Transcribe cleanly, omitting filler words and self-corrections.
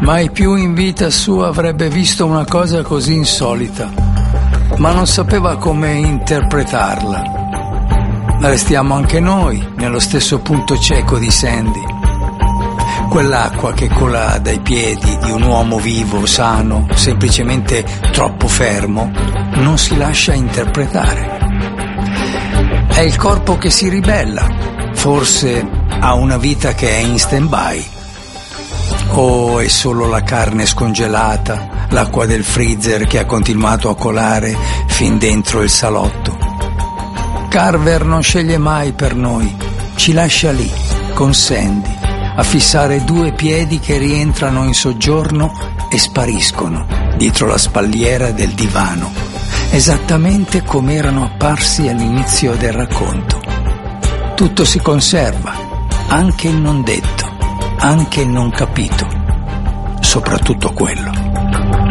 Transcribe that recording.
Mai più in vita sua avrebbe visto una cosa così insolita, ma non sapeva come interpretarla. Restiamo anche noi nello stesso punto cieco di Sandy. Quell'acqua che cola dai piedi di un uomo vivo, sano, semplicemente troppo fermo, non si lascia interpretare. È il corpo che si ribella, forse ha una vita che è in stand-by. O è solo la carne scongelata, l'acqua del freezer che ha continuato a colare fin dentro il salotto. Carver non sceglie mai per noi, ci lascia lì, con Sandy, a fissare 2 piedi che rientrano in soggiorno e spariscono dietro la spalliera del divano, esattamente come erano apparsi all'inizio del racconto. Tutto si conserva, anche il non detto, anche il non capito, soprattutto quello.